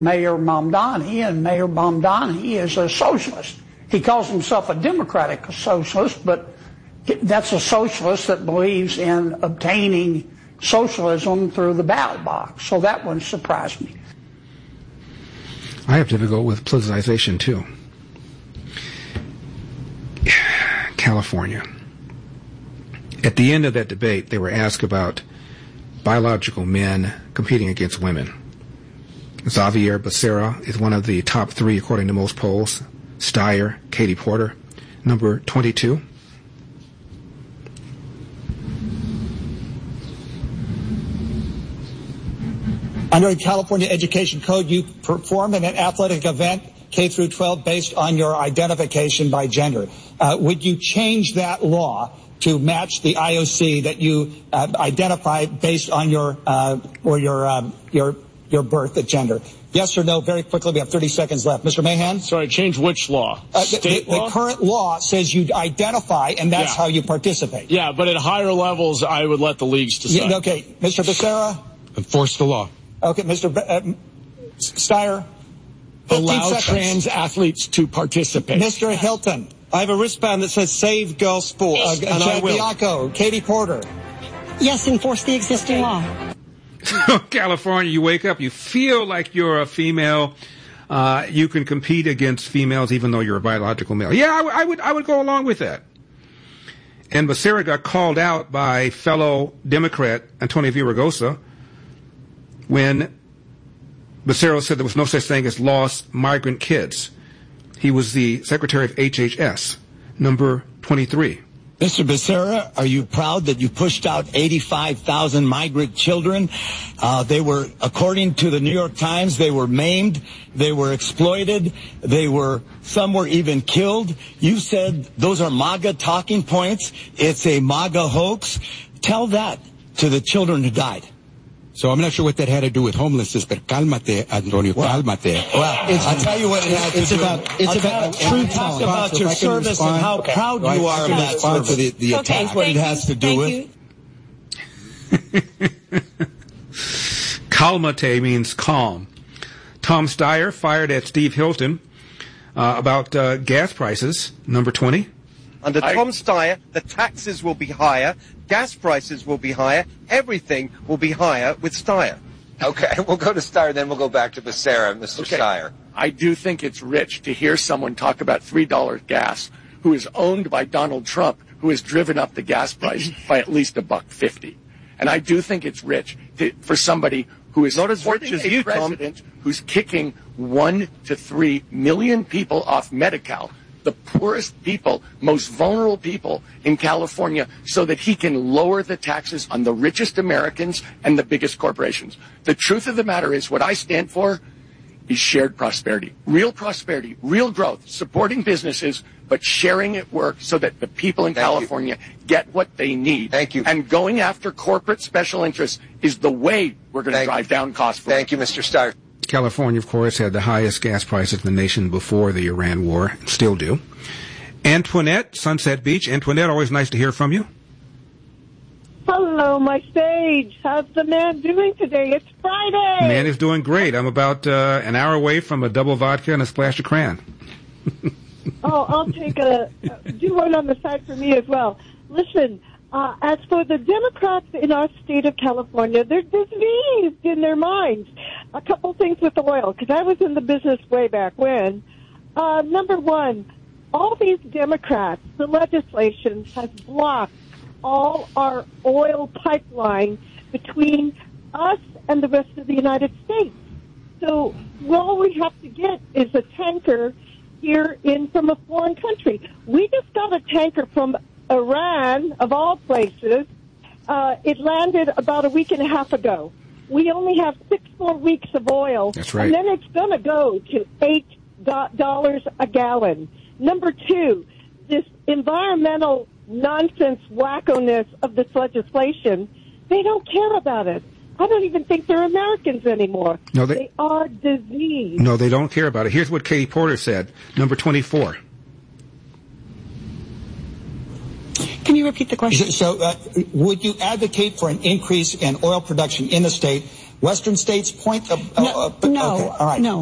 Mayor Mamdani, and Mayor Mamdani is a socialist. He calls himself a democratic socialist, but that's a socialist that believes in obtaining socialism through the ballot box. So that one surprised me. I have difficulty with politicization, too. California. At the end of that debate, they were asked about biological men competing against women. Xavier Becerra is one of the top 3 according to most polls. Steyer, Katie Porter, number 22. Under the California Education Code, you perform in an athletic event, K through 12, based on your identification by gender. Would you change that law to match the IOC that you identify based on your birth at gender? Yes or no? Very quickly, we have 30 seconds left. Mr. Mahan? Sorry, change which law? State law? The current law says you identify, and that's how you participate. Yeah, but at higher levels, I would let the leagues decide. Yeah, okay. Mr. Becerra? Enforce the law. Okay, Mr. Steyer? Allow trans athletes to participate. Mr. Hilton? I have a wristband that says Save Girl Sports, and I will. Bianco, Katie Porter? Yes, enforce the existing law. California, you wake up, you feel like you're a female. You can compete against females even though you're a biological male. Yeah, I would go along with that. And Becerra got called out by fellow Democrat Antonio Villaraigosa when Becerra said there was no such thing as lost migrant kids. He was the secretary of HHS, number 23. Mr. Becerra, are you proud that you pushed out 85,000 migrant children? They were, according to the New York Times, they were maimed, they were exploited, some were even killed. You said those are MAGA talking points. It's a MAGA hoax. Tell that to the children who died. So I'm not sure what that had to do with homelessness, but cálmate, Antonio, cálmate. Well, I'll tell you what it had to do. It's about truth telling. About your service and how proud you are of that service. To the attack. That's what it has to do with. Calmate means calm. Tom Steyer fired at Steve Hilton about gas prices, number 20. Under Tom Steyer, the taxes will be higher, gas prices will be higher, everything will be higher with Steyer. Okay, we'll go to Steyer, then we'll go back to Becerra. Mr. Steyer. I do think it's rich to hear someone talk about $3 gas who is owned by Donald Trump, who has driven up the gas price by at least $1.50. And I do think it's rich for somebody who is not as rich as you, president Tom, who's kicking 1 to 3 million people off Medi-Cal, the poorest people, most vulnerable people in California, so that he can lower the taxes on the richest Americans and the biggest corporations. The truth of the matter is what I stand for is shared prosperity, real growth, supporting businesses, but sharing it work so that the people in California get what they need. Thank you. And going after corporate special interests is the way we're going to drive down costs. Thank you, Mr. Steyer. California, of course, had the highest gas prices in the nation before the Iran war, still do. Antoinette, Sunset Beach. Antoinette, always nice to hear from you. Hello, my stage. How's the man doing today? It's Friday. Man is doing great. I'm about an hour away from a double vodka and a splash of cran. Oh, I'll take do one on the side for me as well. Listen, as for the Democrats in our state of California, they're diseased in their minds. A couple things with oil, because I was in the business way back when. Number one, all these Democrats, the legislation has blocked all our oil pipeline between us and the rest of the United States. So all we have to get is a tanker here in from a foreign country. We just got a tanker from Iran, of all places. It landed about a week and a half ago. We only have 6 more weeks of oil. That's right. And then it's going to go to $8 a gallon. Number two, this environmental nonsense wackoness of this legislation, they don't care about it. I don't even think they're Americans anymore. No, they are diseased. No, they don't care about it. Here's what Katie Porter said, number 24. Can you repeat the question? So would you advocate for an increase in oil production in the state Western states point. No, okay, all right. no.